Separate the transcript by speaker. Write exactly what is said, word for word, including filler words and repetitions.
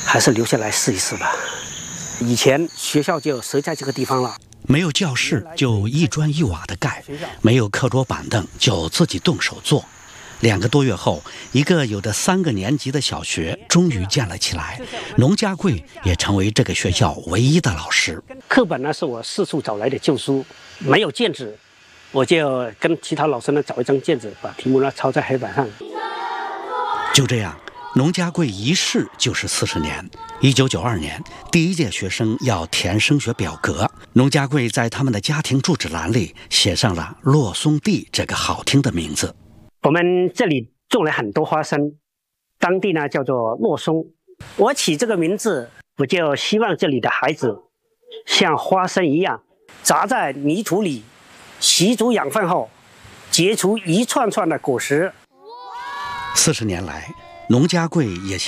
Speaker 1: 还是留下来试一试吧。以前学校就设在这个地方了，
Speaker 2: 没有教室就一砖一瓦的盖，没有课桌板凳就自己动手做。两个多月后，一个有的三个年级的小学终于建了起来，农家贵也成为这个学校唯一的老师。
Speaker 1: 课本呢是我四处找来的旧书，没有卷子，我就跟其他老师呢找一张卷子，把题目呢抄在黑板上。
Speaker 2: 就这样，农家贵一试就是四十年。一九九二年，第一届学生要填升学表格，农家贵在他们的家庭住址栏里写上了洛松地这个好听的名字。
Speaker 1: 我们这里种了很多花生，当地呢叫做洛松。我起这个名字，我就希望这里的孩子像花生一样，扎在泥土里，吸足养分后，结出一串串的果实。
Speaker 2: 四十年来，农家贵也